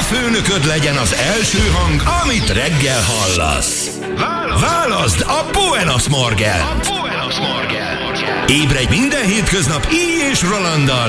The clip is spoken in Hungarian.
főnököd legyen az első hang, amit reggel hallasz. Válaszd a Buenos Morgent. Ébredj minden hétköznap Így és Rolanddal